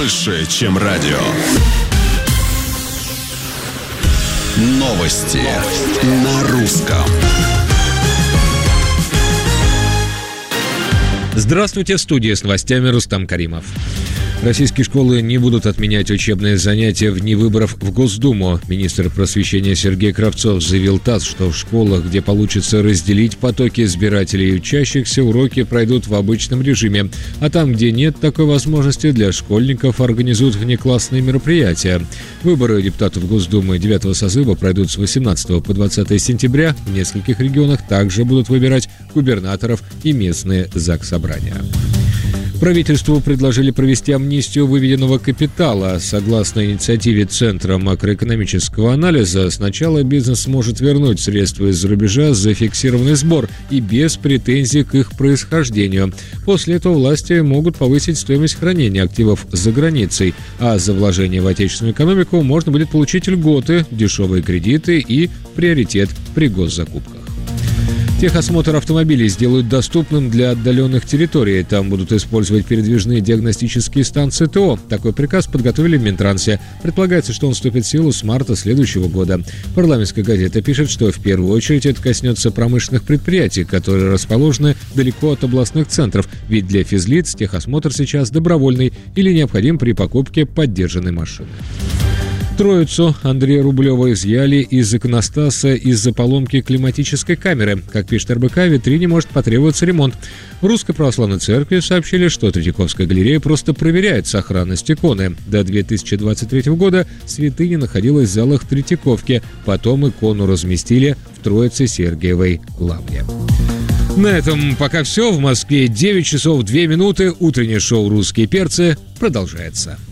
больше, чем радио. Новости на русском. Здравствуйте, в студии с новостями Рустам Каримов. Российские школы не будут отменять учебные занятия в дни выборов в Госдуму. Министр просвещения Сергей Кравцов заявил ТАСС, что в школах, где получится разделить потоки избирателей и учащихся, уроки пройдут в обычном режиме. А там, где нет такой возможности, для школьников организуют внеклассные мероприятия. Выборы депутатов Госдумы 9-го созыва пройдут с 18 по 20 сентября. В нескольких регионах также будут выбирать губернаторов и местные заксобрания. Правительству предложили провести амнистию выведенного капитала. Согласно инициативе Центра макроэкономического анализа, сначала бизнес сможет вернуть средства из-за рубежа за фиксированный сбор и без претензий к их происхождению. После этого власти могут повысить стоимость хранения активов за границей, а за вложение в отечественную экономику можно будет получить льготы, дешевые кредиты и приоритет при госзакупках. Техосмотр автомобилей сделают доступным для отдаленных территорий. Там будут использовать передвижные диагностические станции ТО. Такой приказ подготовили в Минтрансе. Предполагается, что он вступит в силу с марта следующего года. Парламентская газета пишет, что в первую очередь это коснется промышленных предприятий, которые расположены далеко от областных центров. Ведь для физлиц техосмотр сейчас добровольный или необходим при покупке поддержанной машины. Троицу Андрея Рублева изъяли из иконостаса из-за поломки климатической камеры. Как пишет РБК, витрине может потребоваться ремонт. В Русской Православной Церкви сообщили, что Третьяковская галерея просто проверяет сохранность иконы. До 2023 года святыня находилась в залах Третьяковки. Потом икону разместили в Троице-Сергиевой лавре. На этом пока все. В Москве 9 часов 2 минуты. Утреннее шоу «Русские перцы» продолжается.